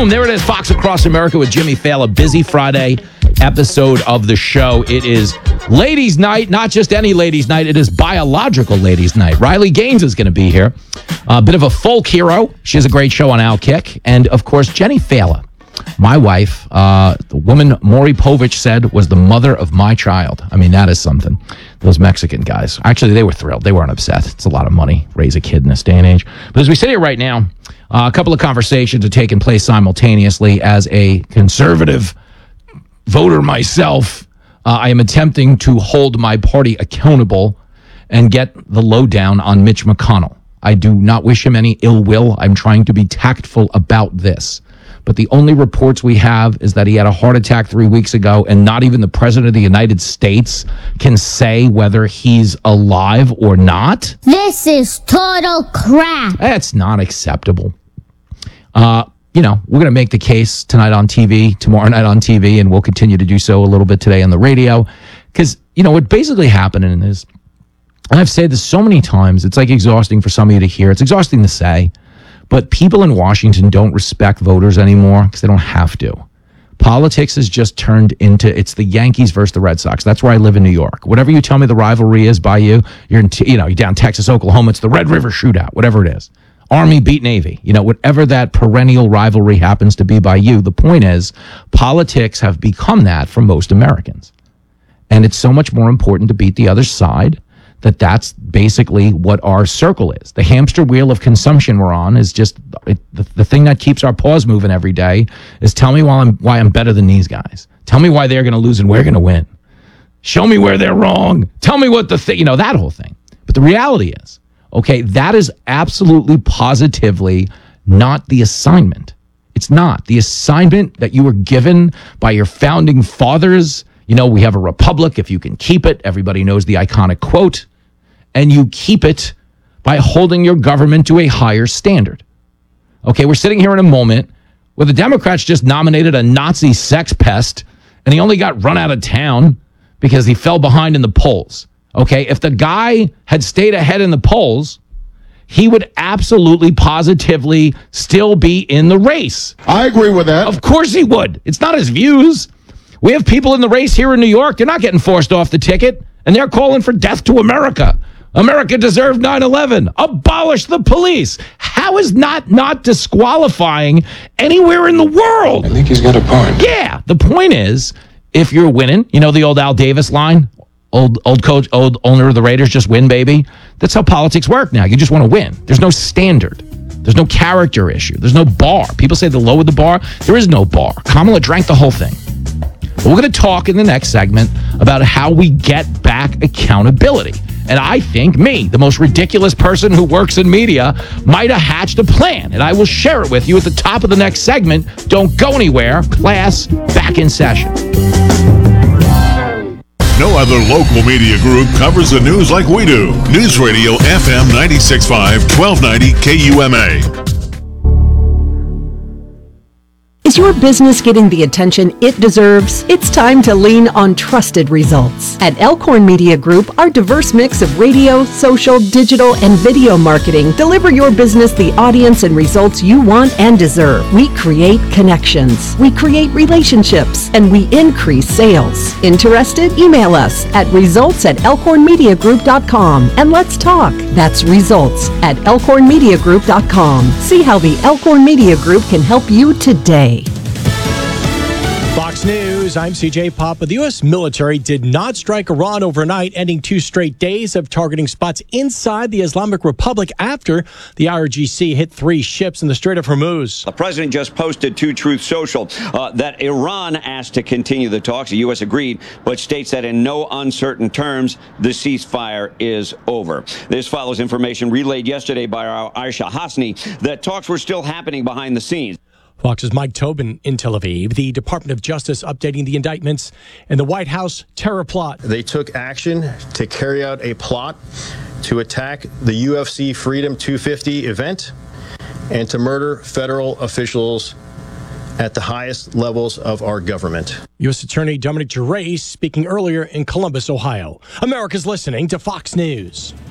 Boom, there it is, Fox Across America with Jimmy Fallon. Busy Friday episode of the show. It is ladies' night, not just any ladies' night. It is biological ladies' night. Riley Gaines is going to be here. A bit of a folk hero. She has a great show on Outkick. And, of course, Jenny Fallon, my wife, the woman Maury Povich said was the mother of my child. I mean, that is something. Those Mexican guys. Actually, they were thrilled. They weren't upset. It's a lot of money, raise a kid in this day and age. But as we sit here right now, a couple of conversations are taking place simultaneously. As a conservative voter myself, I am attempting to hold my party accountable and get the lowdown on Mitch McConnell. I do not wish him any ill will. I'm trying to be tactful about this. But the only reports we have is that he had a heart attack 3 weeks ago, and not even the president of the United States can say whether he's alive or not. This is total crap. That's not acceptable. We're going to make the case tonight on TV, tomorrow night on TV, and we'll continue to do so a little bit today on the radio. Because, what basically happening is, and I've said this so many times, it's like exhausting for some of you to hear. It's exhausting to say. But people in Washington don't respect voters anymore because they don't have to. Politics has just turned into, it's the Yankees versus the Red Sox. That's where I live in New York. Whatever you tell me the rivalry is by you, you're down Texas, Oklahoma, it's the Red River Shootout, whatever it is. Army beat Navy, whatever that perennial rivalry happens to be by you. The point is, politics have become that for most Americans. And it's so much more important to beat the other side. That's basically what our circle is. The hamster wheel of consumption we're on is just the thing that keeps our paws moving every day is tell me why I'm better than these guys. Tell me why they're going to lose and we're going to win. Show me where they're wrong. Tell me what that whole thing. But the reality is, okay, that is absolutely positively not the assignment. It's not. The assignment that you were given by your founding fathers, we have a republic if you can keep it. Everybody knows the iconic quote. And you keep it by holding your government to a higher standard. Okay, we're sitting here in a moment where the Democrats just nominated a Nazi sex pest, and he only got run out of town because he fell behind in the polls. Okay, if the guy had stayed ahead in the polls, he would absolutely, positively still be in the race. I agree with that. Of course he would. It's not his views. We have people in the race here in New York. They're not getting forced off the ticket, and they're calling for death to America. America deserved 9/11. Abolish the police. How is not disqualifying anywhere in the world? I think he's got a point. Yeah. The point is, if you're winning, the old Al Davis line, old coach, old owner of the Raiders, just win, baby. That's how politics work now. You just want to win. There's no standard. There's no character issue. There's no bar. People say they lowered the bar. There is no bar. Kamala drank the whole thing. But we're going to talk in the next segment about how we get back accountability. And I think the most ridiculous person who works in media, might have hatched a plan. And I will share it with you at the top of the next segment. Don't go anywhere. Class back in session. No other local media group covers the news like we do. News Radio FM 96.5, 1290 KUMA. Is your business getting the attention it deserves? It's time to lean on trusted results. At Elkhorn Media Group, our diverse mix of radio, social, digital, and video marketing deliver your business the audience and results you want and deserve. We create connections, we create relationships, and we increase sales. Interested? Email us at results@elkhornmediagroup.com and let's talk. That's results@elkhornmediagroup.com. See how the Elkhorn Media Group can help you today. Fox News, I'm CJ Papa. The U.S. military did not strike Iran overnight, ending 2 straight days of targeting spots inside the Islamic Republic after the IRGC hit 3 ships in the Strait of Hormuz. The president just posted to Truth Social that Iran asked to continue the talks. The U.S. agreed, but states that in no uncertain terms, the ceasefire is over. This follows information relayed yesterday by our Aisha Hasni that talks were still happening behind the scenes. Fox's Mike Tobin in Tel Aviv. The Department of Justice updating the indictments in the White House terror plot. They took action to carry out a plot to attack the UFC Freedom 250 event and to murder federal officials at the highest levels of our government. U.S. Attorney Dominic Jerez speaking earlier in Columbus, Ohio. America's listening to Fox News.